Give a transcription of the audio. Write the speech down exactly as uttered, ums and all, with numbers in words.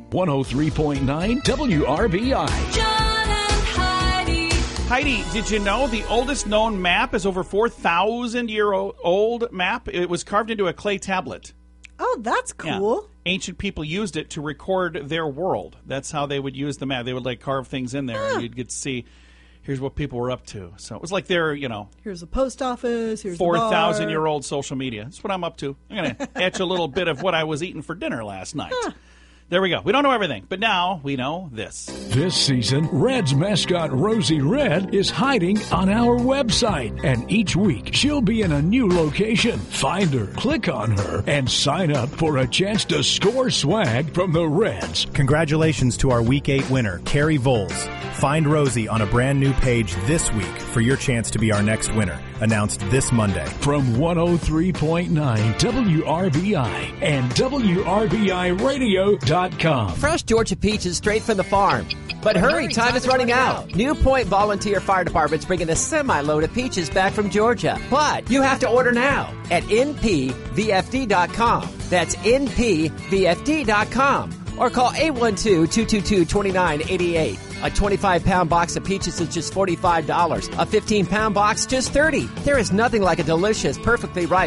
one oh three point nine W R B I. John and Heidi. Heidi, did you know the oldest known map is over four thousand year old map? It was carved into a clay tablet. Oh, that's cool. Yeah. Ancient people used it to record their world. That's how they would use the map. They would like carve things in there, Huh. and you'd get to see here's what people were up to. So it was like their, you know, Here's the post office. Here's four the bar. thousand year old social media. That's what I'm up to. I'm going to etch a little bit of what I was eating for dinner last night. Huh. There we go. We don't know everything, but now we know this. This season, Red's mascot Rosie Red is hiding on our website, and each week she'll be in a new location. Find her, click on her, and sign up for a chance to score swag from the Reds. Congratulations to our Week eight winner, Carrie Voles. Find Rosie on a brand new page this week for your chance to be our next winner, announced this Monday. From one oh three point nine W R B I and W R B I radio dot com. Fresh Georgia peaches straight from the farm. But hurry, time is running out. New Point Volunteer Fire Department's bringing a semi-load of peaches back from Georgia. But you have to order now at N P V F D dot com. That's N P V F D dot com. Or call eight one two, two two two, two nine eight eight. A twenty-five pound box of peaches is just forty-five dollars. A fifteen pound box, just thirty dollars. There is nothing like a delicious, perfectly ripe